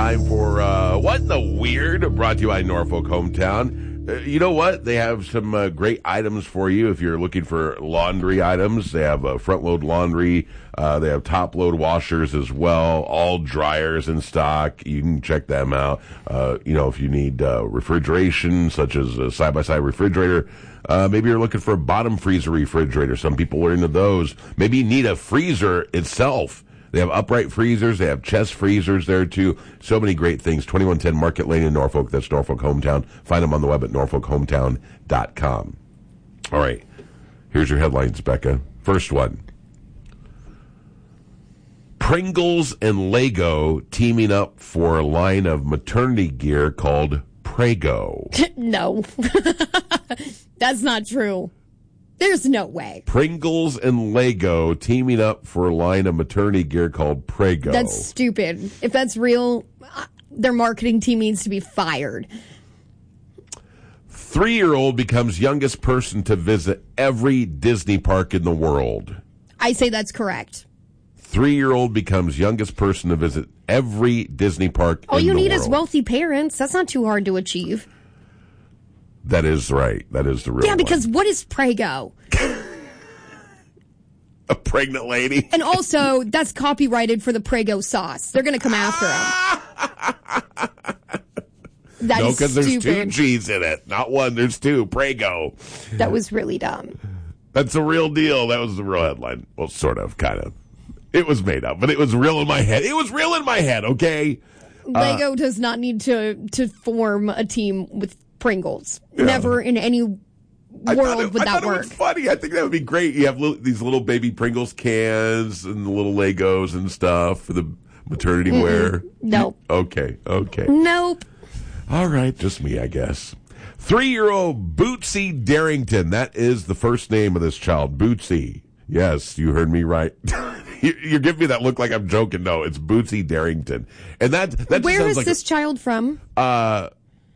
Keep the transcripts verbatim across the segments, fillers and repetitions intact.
time for uh, What in the Weird, brought to you by Norfolk Hometown. Uh, you know what? They have some uh, great items for you if you're looking for laundry items. They have uh, front-load laundry. Uh, they have top-load washers as well, all dryers in stock. You can check them out. Uh, you know, if you need uh, refrigeration, such as a side-by-side refrigerator, uh, maybe you're looking for a bottom freezer refrigerator. Some people are into those. Maybe you need a freezer itself. They have upright freezers. They have chest freezers there, too. So many great things. twenty-one ten Market Lane in Norfolk. That's Norfolk Hometown. Find them on the web at norfolk hometown dot com. All right. Here's your headlines, Becca. First one. Pringles and Lego teaming up for a line of maternity gear called Prego. No. That's not true. There's no way. Pringles and Lego teaming up for a line of maternity gear called Prego. That's stupid. If that's real, their marketing team needs to be fired. Three-year-old becomes youngest person to visit every Disney park in the world. I say that's correct. Three-year-old becomes youngest person to visit every Disney park All in you the need world. is wealthy parents. That's not too hard to achieve. That is right. That is the real Yeah, because one. what is Prego? A pregnant lady. And also, that's copyrighted for the Prego sauce. They're going to come after him. That no, is because there's two stupid. G's in it. Not one, there's two. Prego. That was really dumb. That's a real deal. That was the real headline. Well, sort of, kind of. It was made up, but it was real in my head. It was real in my head, okay? Lego uh, does not need to, to form a team with Pringles. Yeah. Never in any world I thought it, would I that thought work. It was funny. I think that would be great. You have little, these little baby Pringles cans and the little Legos and stuff for the maternity Mm-mm. wear. Nope. Okay, okay. Nope. All right, just me, I guess. Three-year-old Bootsy Darrington. That is the first name of this child, Bootsy. Yes, you heard me right. You're giving me that look like I'm joking. No, it's Bootsy Darrington. And that, that Where sounds is like this a, child from? Uh,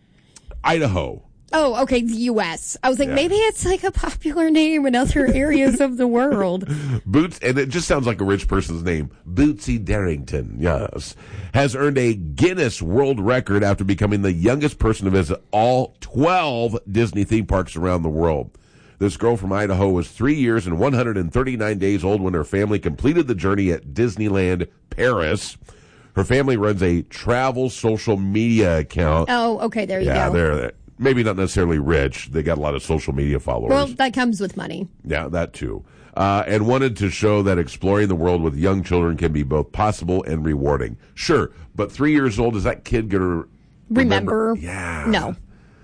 Idaho. Oh, okay, the U S I was like, yeah. maybe it's like a popular name in other areas of the world. Boots, and it just sounds like a rich person's name. Bootsy Darrington, yes, has earned a Guinness World Record after becoming the youngest person to visit all twelve Disney theme parks around the world. This girl from Idaho was three years and one hundred thirty-nine days old when her family completed the journey at Disneyland Paris. Her family runs a travel social media account. Oh, okay, there you yeah, go. they're there. Maybe not necessarily rich. They got a lot of social media followers. Well, that comes with money. Yeah, that too. Uh, and wanted to show that exploring the world with young children can be both possible and rewarding. Sure, but three years old, is that kid going to remember? remember? Yeah. No.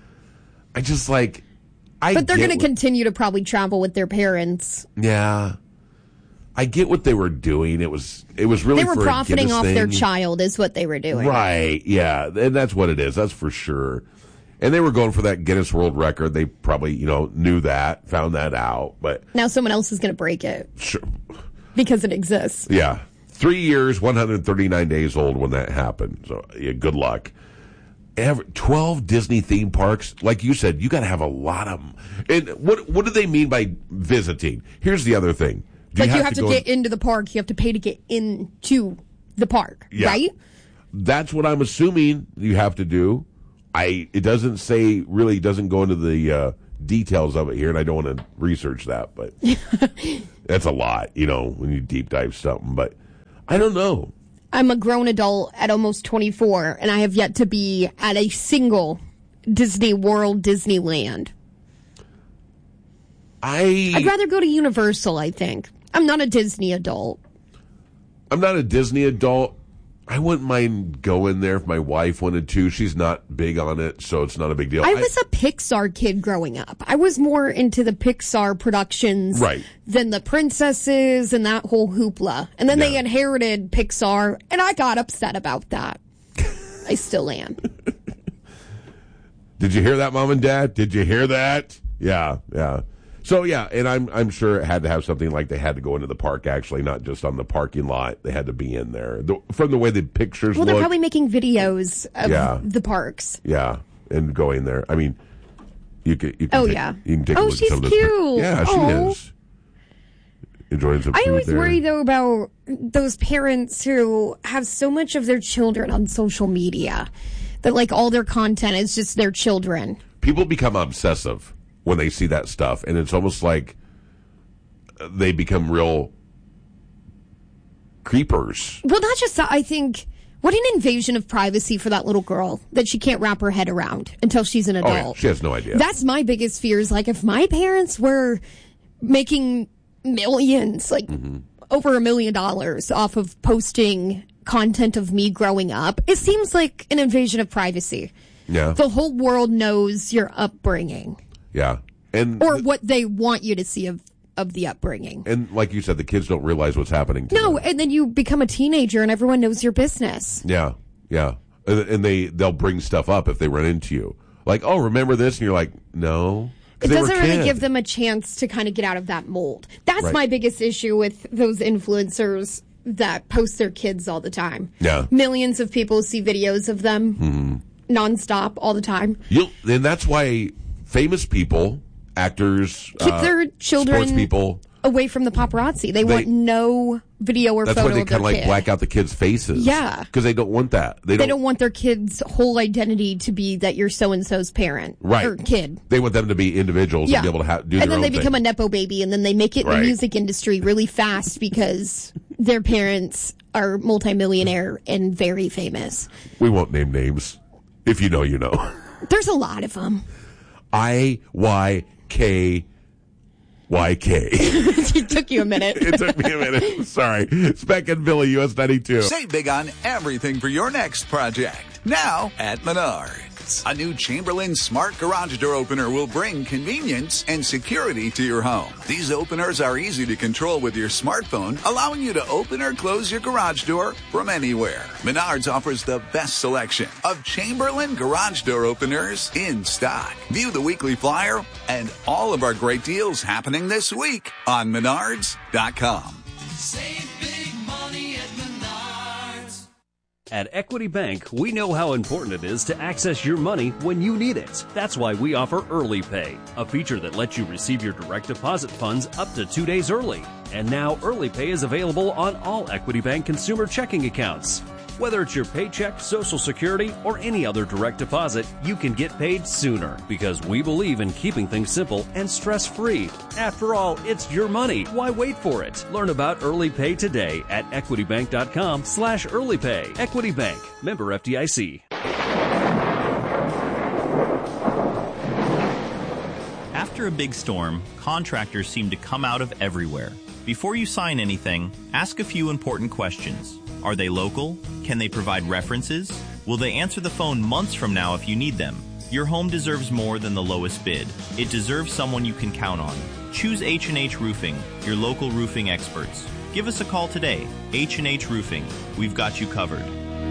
I just like... I but they're going to what, continue to probably travel with their parents. Yeah. I get what they were doing. It was it was really They were for profiting a off thing. their child is what they were doing. Right, yeah. And that's what it is. That's for sure. And they were going for that Guinness World Record. They probably, you know, knew that, found that out. But now someone else is going to break it. Sure. Because it exists. Yeah. Three years, one hundred thirty-nine days old when that happened. So, yeah, good luck. Every, twelve Disney theme parks. Like you said, you got to have a lot of them. And what what do they mean by visiting? Here's the other thing. Do like you have, you have to, to, go get in, into the park. You have to pay to get into the park, yeah. right? That's what I'm assuming you have to do. I It doesn't say, really doesn't go into the uh, details of it here, and I don't want to research that, but that's a lot, you know, when you deep dive something. But I don't know. I'm a grown adult at almost twenty-four, and I have yet to be at a single Disney World, Disneyland. I, I'd rather go to Universal, I think. I'm not a Disney adult. I'm not a Disney adult. I wouldn't mind going there if my wife wanted to. She's not big on it, so it's not a big deal. I was I, a Pixar kid growing up. I was more into the Pixar productions right. than the princesses and that whole hoopla. And then yeah. they inherited Pixar, and I got upset about that. I still am. Did you hear that, Mom and Dad? Did you hear that? Yeah, yeah. So, yeah, and I'm I'm sure it had to have something like they had to go into the park, actually, not just on the parking lot. They had to be in there. The, from the way the pictures well, look. They're probably making videos of yeah. the parks. Yeah, and going there. I mean, you can, you can oh, take, yeah. You can take oh, a look she's at some cute. Of this. Yeah, oh. she is. enjoying some I food always there. worry, though, about those parents who have so much of their children on social media that, like, all their content is just their children. People become obsessive when they see that stuff, and it's almost like they become real creepers. Well, not just that. I think, what an invasion of privacy for that little girl that she can't wrap her head around until she's an adult. Oh, yeah. She has no idea. That's my biggest fear is, like, if my parents were making millions, like mm-hmm. over a million dollars off of posting content of me growing up, it seems like an invasion of privacy. Yeah. The whole world knows your upbringing. Yeah. And or th- what they want you to see of, of the upbringing. And like you said, the kids don't realize what's happening to No, them. and then you become a teenager and everyone knows your business. Yeah, yeah. And, and they, they'll bring stuff up if they run into you. Like, oh, remember this? And you're like, no. It doesn't really give them a chance to kind of get out of that mold. That's right. My biggest issue with those influencers that post their kids all the time. Yeah. Millions of people see videos of them mm-hmm. nonstop all the time. You'll, and that's why famous people, actors, keep uh, their children sports people away from the paparazzi. They, they want no video or that's photo why they of their kind of like kid. black out the kids' faces. Yeah. Because they don't want that. They They don't, don't want their kid's whole identity to be that you're so-and-so's parent. Right. Or kid. They want them to be individuals yeah. and be able to ha- do and their then own they become thing. a Nepo baby, and then they make it in Right. the music industry really fast because their parents are multimillionaire and very famous. We won't name names. If you know, you know. There's a lot of them. I Y K Y K. It took you a minute. It took me a minute. Sorry. Speck and Billy, U S ninety-two. Save big on everything for your next project. Now at Menards. A new Chamberlain Smart Garage Door Opener will bring convenience and security to your home. These openers are easy to control with your smartphone, allowing you to open or close your garage door from anywhere. Menards offers the best selection of Chamberlain Garage Door Openers in stock. View the weekly flyer and all of our great deals happening this week on Menards dot com. Save big money at Menards. At Equity Bank, we know how important it is to access your money when you need it. That's why we offer Early Pay, a feature that lets you receive your direct deposit funds up to two days early. And now Early Pay is available on all Equity Bank consumer checking accounts. Whether it's your paycheck, Social Security, or any other direct deposit, you can get paid sooner because we believe in keeping things simple and stress-free. After all, it's your money. Why wait for it? Learn about Early Pay today at equitybank.com slash early pay. Equity Bank, member F D I C. After a big storm, contractors seem to come out of everywhere. Before you sign anything, ask a few important questions. Are they local? Can they provide references? Will they answer the phone months from now if you need them? Your home deserves more than the lowest bid. It deserves someone you can count on. Choose H and H Roofing, your local roofing experts. Give us a call today. H and H Roofing. We've got you covered.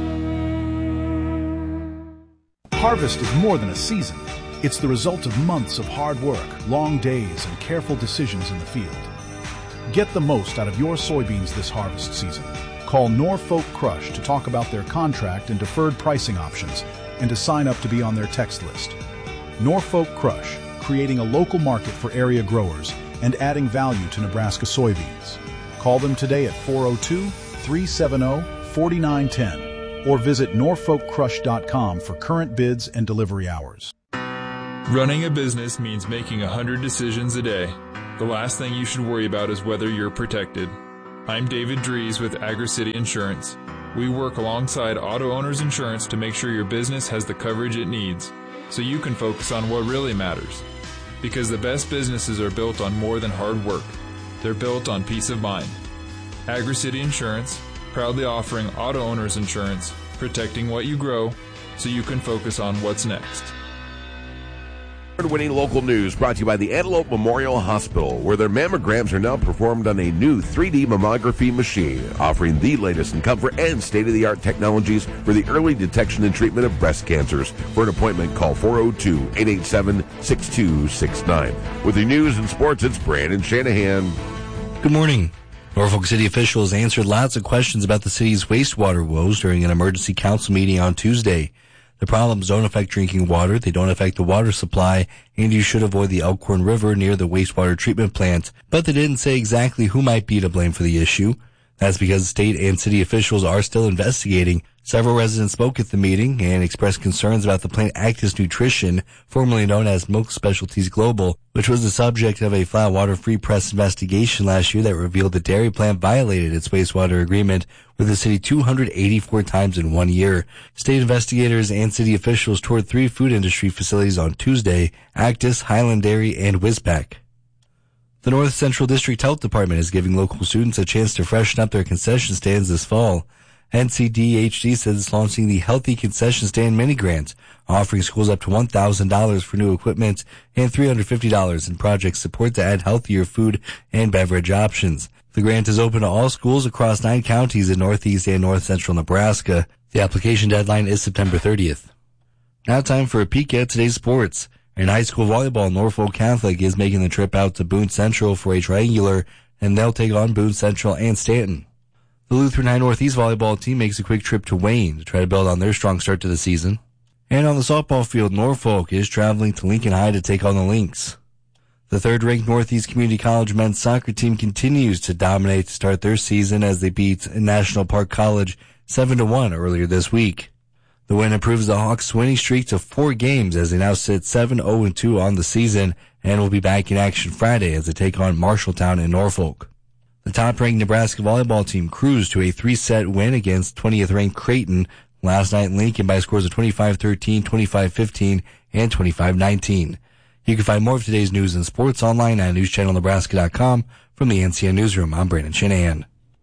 Harvest is more than a season. It's the result of months of hard work, long days, and careful decisions in the field. Get the most out of your soybeans this harvest season. Call Norfolk Crush to talk about their contract and deferred pricing options and to sign up to be on their text list. Norfolk Crush, creating a local market for area growers and adding value to Nebraska soybeans. Call them today at four oh two, three seven oh, four nine one oh or visit norfolk crush dot com for current bids and delivery hours. Running a business means making a hundred decisions a day. The last thing you should worry about is whether you're protected. I'm David Dries with AgriCity Insurance. We work alongside Auto Owners Insurance to make sure your business has the coverage it needs, so you can focus on what really matters. Because the best businesses are built on more than hard work. They're built on peace of mind. AgriCity Insurance, proudly offering Auto Owners Insurance, protecting what you grow, so you can focus on what's next. Winning local news brought to you by the Antelope Memorial Hospital, where their mammograms are now performed on a new three D mammography machine, offering the latest in comfort and state-of-the-art technologies for the early detection and treatment of breast cancers. For an appointment, call four oh two, eight eight seven, six two six nine. With the news and sports, it's Brandon Shanahan. Good morning. Norfolk City officials answered lots of questions about the city's wastewater woes during an emergency council meeting on Tuesday. The problems don't affect drinking water, they don't affect the water supply, and you should avoid the Elkhorn River near the wastewater treatment plant. But they didn't say exactly who might be to blame for the issue. That's because state and city officials are still investigating. Several residents spoke at the meeting and expressed concerns about the plant Actis Nutrition, formerly known as Milk Specialties Global, which was the subject of a flat water free press investigation last year that revealed the dairy plant violated its wastewater agreement with the city two hundred eighty-four times in one year. State investigators and city officials toured three food industry facilities on Tuesday: Actis, Highland Dairy, and Wisbech. The North Central District Health Department is giving local students a chance to freshen up their concession stands this fall. N C D H D says it's launching the Healthy Concession Stand Mini Grant, offering schools up to one thousand dollars for new equipment and three hundred fifty dollars in project support to add healthier food and beverage options. The grant is open to all schools across nine counties in northeast and north central Nebraska. The application deadline is September thirtieth. Now time for a peek at today's sports. In high school volleyball, Norfolk Catholic is making the trip out to Boone Central for a triangular, and they'll take on Boone Central and Stanton. The Lutheran High Northeast volleyball team makes a quick trip to Wayne to try to build on their strong start to the season. And on the softball field, Norfolk is traveling to Lincoln High to take on the Lynx. The third-ranked Northeast Community College men's soccer team continues to dominate to start their season as they beat National Park College seven to one earlier this week. The win improves the Hawks' winning streak to four games as they now sit seven oh two on the season and will be back in action Friday as they take on Marshalltown in Norfolk. The top-ranked Nebraska volleyball team cruised to a three-set win against twentieth-ranked Creighton last night in Lincoln by scores of twenty-five thirteen, twenty-five fifteen, and twenty-five nineteen. You can find more of today's news and sports online at news channel nebraska dot com. From the N C N Newsroom, I'm Brandon Shanahan.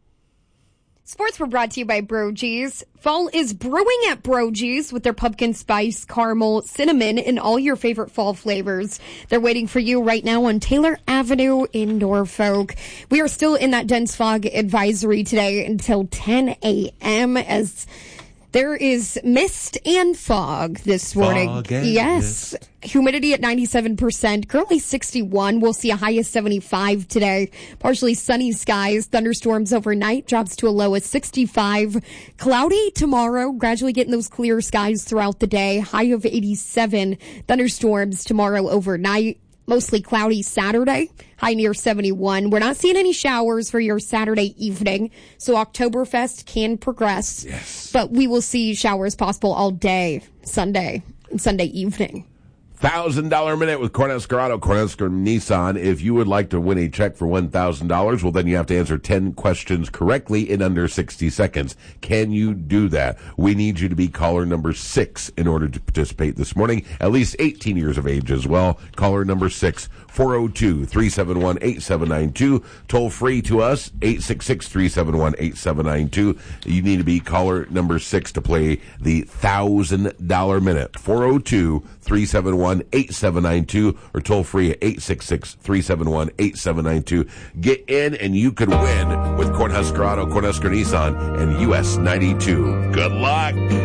Sports were brought to you by Brogy's. Fall is brewing at Brogy's with their pumpkin spice, caramel, cinnamon, and all your favorite fall flavors. They're waiting for you right now on Taylor Avenue in Norfolk. We are still in that dense fog advisory today until ten a.m. as there is mist and fog this morning. Fog and yes. mist. Humidity at ninety-seven percent, currently sixty-one. We'll see a high of seventy-five today. Partially sunny skies, thunderstorms overnight, drops to a low of sixty-five. Cloudy tomorrow, gradually getting those clear skies throughout the day. High of eighty-seven. Thunderstorms tomorrow overnight. Mostly cloudy Saturday, high near seventy-one. We're not seeing any showers for your Saturday evening, so Oktoberfest can progress. Yes. But we will see showers possible all day, Sunday and Sunday evening. one thousand dollars minute with Cornhusker Auto, Cornhusker Nissan. If you would like to win a check for one thousand dollars, well, then you have to answer ten questions correctly in under sixty seconds. Can you do that? We need you to be caller number six in order to participate this morning. At least eighteen years of age as well. Caller number six, four oh two, three seven one, eight seven nine two. Toll free to us, eight six six, three seven one, eight seven nine two. You need to be caller number six to play the one thousand dollars minute. four oh two, three seven one, eight seven nine two or toll free at eight six six, three seven one, eight seven nine two. Get in and you could win with Cornhusker Auto, Cornhusker Nissan, and U S ninety-two. Good luck.